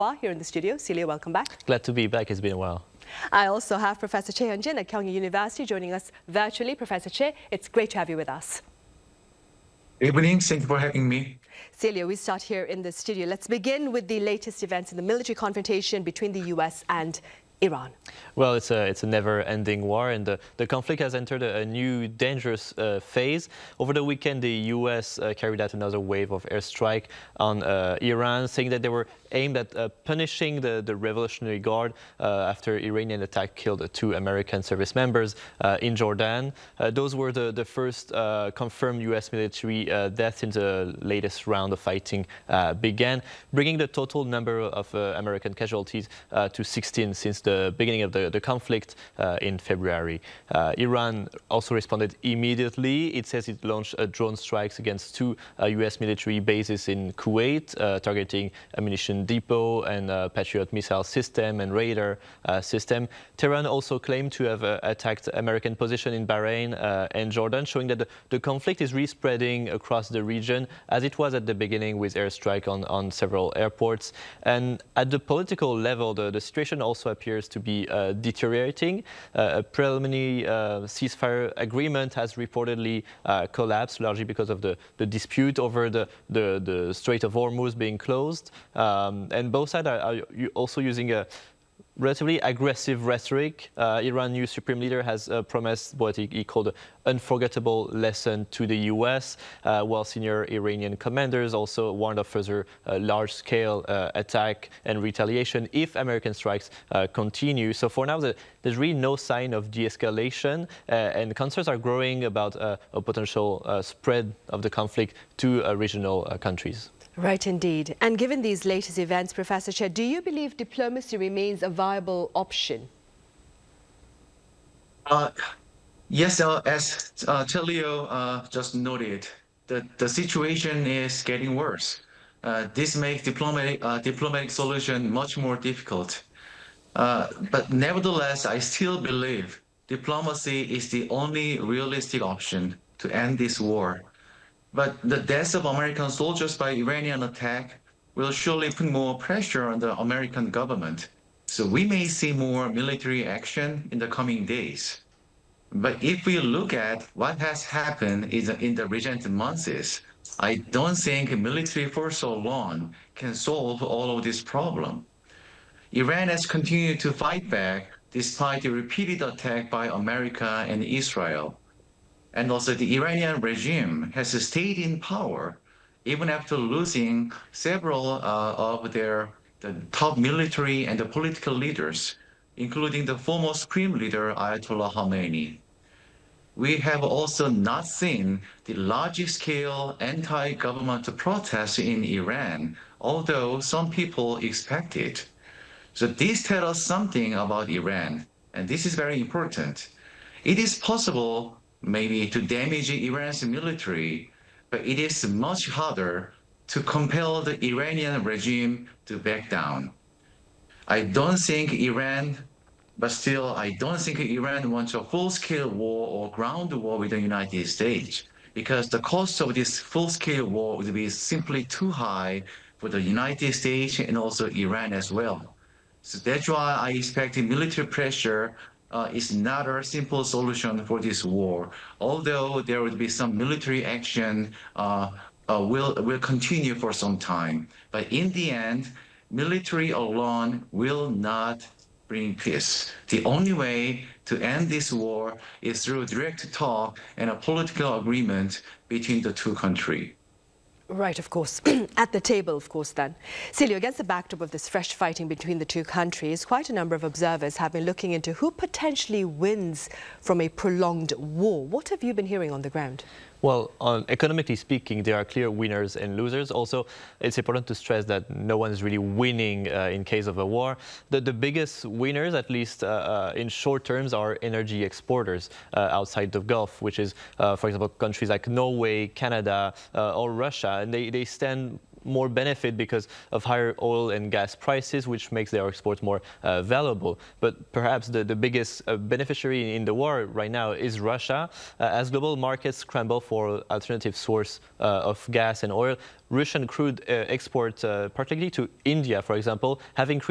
Here in the studio. Celia, welcome back. Glad to be back. It's been a while. I also have Professor Che Hyun-jin at Kyung Hee University joining us virtually. Professor Che, it's great to have you with us. Evening. Thank you for having me. Celia, we start here in the studio. Let's begin with the latest events in the military confrontation between the U.S. and Iran. Well, it's a never-ending war, and the conflict has entered a new dangerous phase. Over the weekend, the U.S. carried out another wave of airstrike on Iran, saying that they were aimed at punishing the Revolutionary Guard after Iranian attack killed 2 American service members in Jordan. Those were the first confirmed U.S. military deaths since the latest round of fighting began, bringing the total number of American casualties to 16 since the beginning of the conflict in February. Iran also responded immediately. It says it launched drone strikes against 2 U.S. military bases in Kuwait, targeting ammunition depot and Patriot missile system and radar system. Tehran also claimed to have attacked American position in Bahrain and Jordan, showing that the conflict is really spreading across the region, as it was at the beginning with airstrike on several airports. And at the political level, the situation also appears to be deteriorating. A preliminary ceasefire agreement has reportedly collapsed, largely because of the dispute over the Strait of Hormuz being closed. And both sides are also using a relatively aggressive rhetoric. Iran's new supreme leader has promised what he called an unforgettable lesson to the U.S., while senior Iranian commanders also warned of further large-scale attack and retaliation if American strikes continue. So for now, there's really no sign of de-escalation, and concerns are growing about a potential spread of the conflict to regional countries. Right, indeed. And given these latest events, Professor Che, do you believe diplomacy remains a viable option? Yes, as Telio just noted, the situation is getting worse. This makes diplomatic solution much more difficult. But nevertheless, I still believe diplomacy is the only realistic option to end this war. But the deaths of American soldiers by Iranian attack will surely put more pressure on the American government. So we may see more military action in the coming days. But if we look at what has happened in the recent months, I don't think military force alone can solve all of this problem. Iran has continued to fight back despite the repeated attack by America and Israel. And also the Iranian regime has stayed in power even after losing several of the top military and the political leaders, including the former supreme leader Ayatollah Khamenei. We have also not seen the large-scale anti-government protests in Iran, although some people expect it. So this tells us something about Iran, and this is very important. It is possible maybe to damage Iran's military, but it is much harder to compel the Iranian regime to back down. I don't think Iran wants a full-scale war or ground war with the United States, because the cost of this full-scale war would be simply too high for the United States and also Iran as well. So that's why I expect military pressure is not a simple solution for this war, although there will be some military action will continue for some time. But in the end, military alone will not bring peace. The only way to end this war is through direct talk and a political agreement between the two countries. Right, of course. At the table, of course, then. Celia, against the backdrop of this fresh fighting between the two countries, quite a number of observers have been looking into who potentially wins from a prolonged war. What have you been hearing on the ground? Well, economically speaking, there are clear winners and losers. Also, it's important to stress that no one is really winning in case of a war. The biggest winners, at least in short terms, are energy exporters outside the Gulf, which is, for example, countries like Norway, Canada, or Russia. And they stand more benefit because of higher oil and gas prices, which makes their exports more valuable. But perhaps the biggest beneficiary in the war right now is Russia. As global markets scramble for alternative source of gas and oil, Russian crude exports, particularly to India, for example, have increased